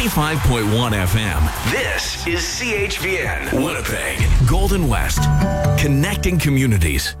95.1 FM. This is CHVN, Winnipeg, Golden West, connecting communities.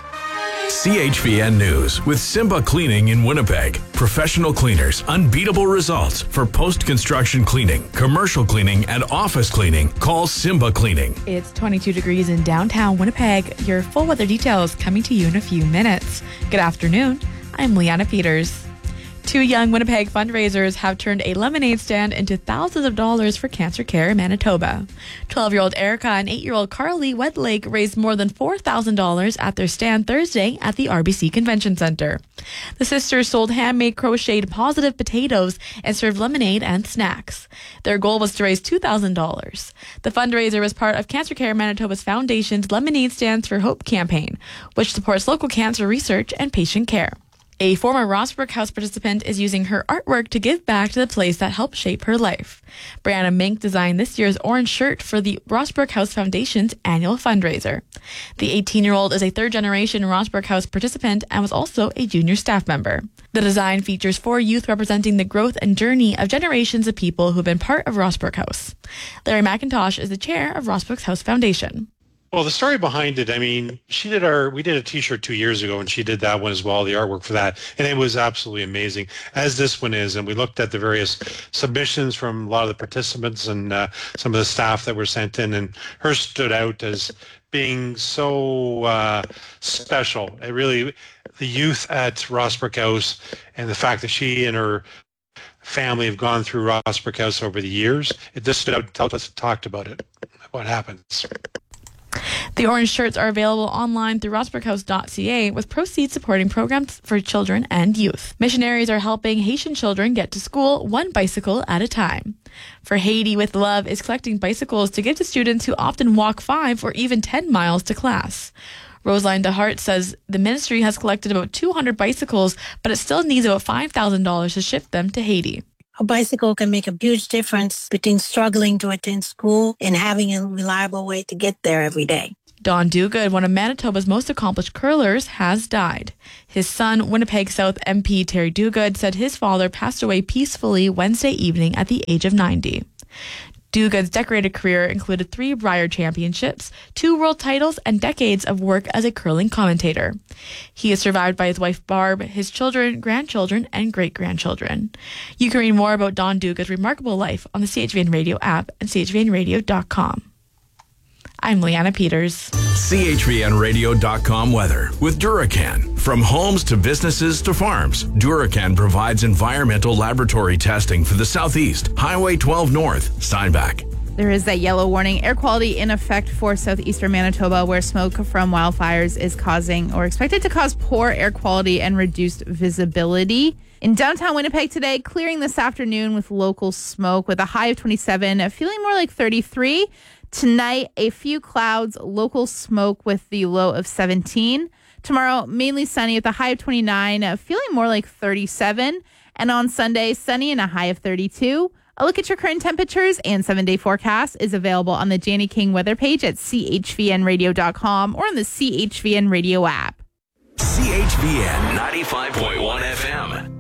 CHVN News with Simba Cleaning in Winnipeg. Professional cleaners, unbeatable results for post-construction cleaning, commercial cleaning, and office cleaning. Call Simba Cleaning. It's 22 degrees in downtown Winnipeg. Your full weather details coming to you in a few minutes. Good afternoon. I'm Leanna Peters. Two young Winnipeg fundraisers have turned a lemonade stand into thousands of dollars for cancer care in Manitoba. 12-year-old Erica and 8-year-old Carly Wedlake raised more than $4,000 at their stand Thursday at the RBC Convention Center. The sisters sold handmade crocheted positive potatoes and served lemonade and snacks. Their goal was to raise $2,000. The fundraiser was part of Cancer Care Manitoba's Foundation's Lemonade Stands for Hope campaign, which supports local cancer research and patient care. A former Rossbrook House participant is using her artwork to give back to the place that helped shape her life. Brianna Mink designed this year's orange shirt for the Rossbrook House Foundation's annual fundraiser. The 18-year-old is a third-generation Rossbrook House participant and was also a junior staff member. The design features 4 youth representing the growth and journey of generations of people who have been part of Rossbrook House. Larry McIntosh is the chair of Rossbrook House Foundation. Well, the story behind it, we did a t-shirt 2 years ago and she did that one as well, the artwork for that. And it was absolutely amazing, as this one is. And we looked at the various submissions from a lot of the participants and some of the staff that were sent in, and hers stood out as being so special. It really, the youth at Rossbrook House and the fact that she and her family have gone through Rossbrook House over the years, it just stood out and talked about it, what happens. The orange shirts are available online through rossbrookhouse.ca, with proceeds supporting programs for children and youth. Missionaries are helping Haitian children get to school one bicycle at a time. For Haiti with Love is collecting bicycles to give to students who often walk 5 or even 10 miles to class. Roseline DeHart says the ministry has collected about 200 bicycles, but it still needs about $5,000 to ship them to Haiti. A bicycle can make a huge difference between struggling to attend school and having a reliable way to get there every day. Don Duguid, one of Manitoba's most accomplished curlers, has died. His son, Winnipeg South MP Terry Duguid, said his father passed away peacefully Wednesday evening at the age of 90. Duguid's decorated career included 3 Brier championships, 2 world titles, and decades of work as a curling commentator. He is survived by his wife Barb, his children, grandchildren, and great-grandchildren. You can read more about Don Duguid's remarkable life on the CHVN Radio app and chvnradio.com. I'm Leanna Peters. CHVNradio.com weather with Duracan. From homes to businesses to farms, Duracan provides environmental laboratory testing for the Southeast, Highway 12 North, Steinbach. There is that yellow warning air quality in effect for southeastern Manitoba, where smoke from wildfires is causing or expected to cause poor air quality and reduced visibility. In downtown Winnipeg today, clearing this afternoon with local smoke with a high of 27, feeling more like 33. Tonight, a few clouds, local smoke with the low of 17. Tomorrow, mainly sunny with a high of 29, feeling more like 37. And on Sunday, sunny and a high of 32. A look at your current temperatures and 7-day forecast is available on the Janie King weather page at chvnradio.com or on the CHVN Radio app. CHVN 95.1 FM.